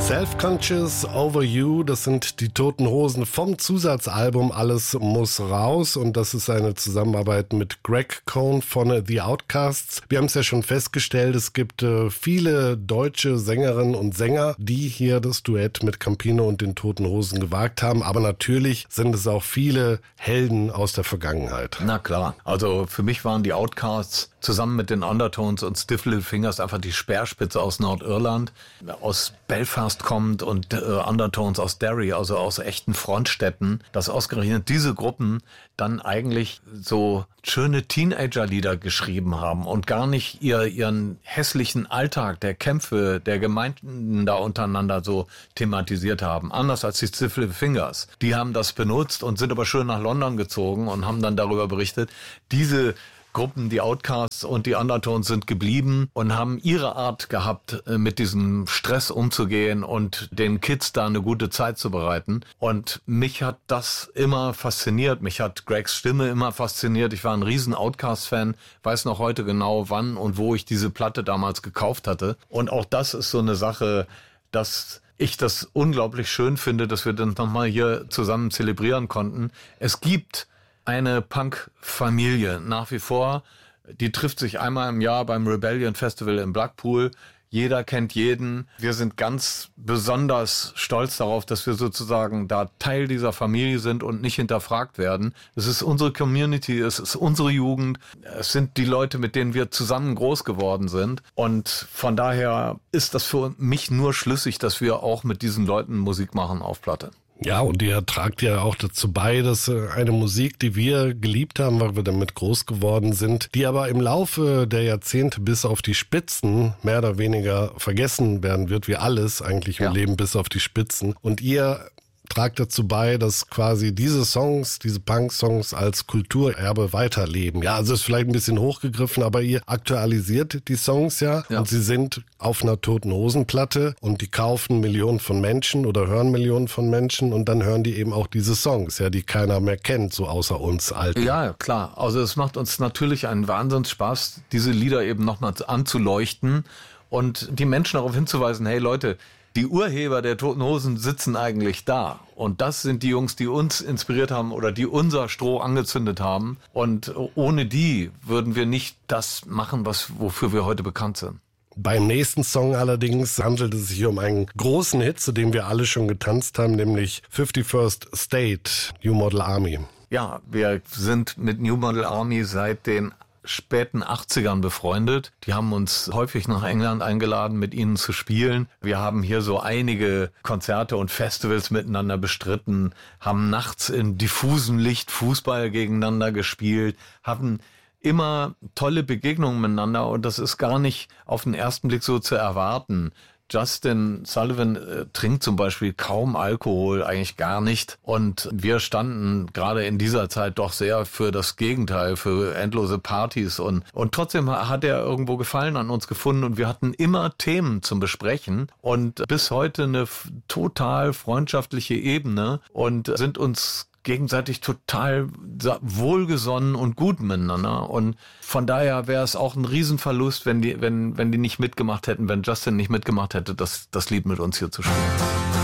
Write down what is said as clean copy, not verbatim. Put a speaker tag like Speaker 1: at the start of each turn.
Speaker 1: Self-Conscious Over You, das sind die Toten Hosen vom Zusatzalbum Alles muss raus, und das ist eine Zusammenarbeit mit Greg Cohn von The Outcasts. Wir haben es ja schon festgestellt, es gibt viele deutsche Sängerinnen und Sänger, die hier das Duett mit Campino und den Toten Hosen gewagt haben, aber natürlich sind es auch viele Helden aus der Vergangenheit.
Speaker 2: Na klar, also für mich waren die Outcasts zusammen mit den Undertones und Stiff Little Fingers einfach die Speerspitze aus Nordirland, aus Belfast kommt, und Undertones aus Derry, also aus echten Frontstädten, dass ausgerechnet diese Gruppen dann eigentlich so schöne Teenager-Lieder geschrieben haben und gar nicht ihren hässlichen Alltag der Kämpfe der Gemeinden da untereinander so thematisiert haben. Anders als die Stiff Little Fingers. Die haben das benutzt und sind aber schön nach London gezogen und haben dann darüber berichtet. Diese Gruppen, die Outcasts und die Undertones, sind geblieben und haben ihre Art gehabt, mit diesem Stress umzugehen und den Kids da eine gute Zeit zu bereiten. Und mich hat das immer fasziniert. Mich hat Gregs Stimme immer fasziniert. Ich war ein riesen Outcast-Fan, weiß noch heute genau, wann und wo ich diese Platte damals gekauft hatte. Und auch das ist so eine Sache, dass ich das unglaublich schön finde, dass wir das nochmal hier zusammen zelebrieren konnten. Es gibt eine Punk-Familie nach wie vor, die trifft sich einmal im Jahr beim Rebellion Festival in Blackpool. Jeder kennt jeden. Wir sind ganz besonders stolz darauf, dass wir sozusagen da Teil dieser Familie sind und nicht hinterfragt werden. Es ist unsere Community, es ist unsere Jugend, es sind die Leute, mit denen wir zusammen groß geworden sind. Und von daher ist das für mich nur schlüssig, dass wir auch mit diesen Leuten Musik machen auf Platte.
Speaker 1: Ja, und ihr tragt ja auch dazu bei, dass eine Musik, die wir geliebt haben, weil wir damit groß geworden sind, die aber im Laufe der Jahrzehnte bis auf die Spitzen mehr oder weniger vergessen werden wird, wie alles eigentlich im Leben bis auf die Spitzen. Und ihr tragt dazu bei, dass quasi diese Songs, diese Punk-Songs als Kulturerbe weiterleben. Ja, also ist vielleicht ein bisschen hochgegriffen, aber ihr aktualisiert die Songs ja. Und sie sind auf einer Toten Hosen-Platte und die kaufen Millionen von Menschen oder hören Millionen von Menschen und dann hören die eben auch diese Songs, ja, die keiner mehr kennt, so außer uns Alten.
Speaker 2: Ja, klar. Also es macht uns natürlich einen Wahnsinnsspaß, diese Lieder eben nochmal anzuleuchten und die Menschen darauf hinzuweisen, hey Leute, die Urheber der Toten Hosen sitzen eigentlich da. Und das sind die Jungs, die uns inspiriert haben oder die unser Stroh angezündet haben. Und ohne die würden wir nicht das machen, wofür wir heute bekannt sind.
Speaker 1: Beim nächsten Song allerdings handelt es sich um einen großen Hit, zu dem wir alle schon getanzt haben, nämlich 51st State, New Model Army.
Speaker 2: Ja, wir sind mit New Model Army seit den späten 80ern befreundet. Die haben uns häufig nach England eingeladen, mit ihnen zu spielen. Wir haben hier so einige Konzerte und Festivals miteinander bestritten, haben nachts in diffusem Licht Fußball gegeneinander gespielt, haben immer tolle Begegnungen miteinander und das ist gar nicht auf den ersten Blick so zu erwarten. Justin Sullivan trinkt zum Beispiel kaum Alkohol, eigentlich gar nicht. Und wir standen gerade in dieser Zeit doch sehr für das Gegenteil, für endlose Partys. Und trotzdem hat er irgendwo Gefallen an uns gefunden und wir hatten immer Themen zum Besprechen und bis heute eine total freundschaftliche Ebene und sind uns gegenseitig total wohlgesonnen und gut miteinander. Und von daher wäre es auch ein Riesenverlust, wenn die nicht mitgemacht hätten, wenn Justin nicht mitgemacht hätte, das Lied mit uns hier zu spielen.